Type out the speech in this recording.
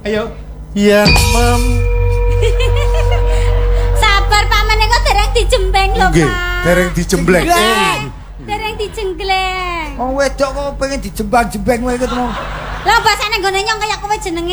Ayo. Yen mem. Sabar paman kok dereng dijembeng lho, Nggih, Pak. dereng dijemblek. Dereng dijenggleng. Wong wedok kok pengen dijembang-jembeng wae ketemu. Lah basane nggone nyong kaya kowe jenenge.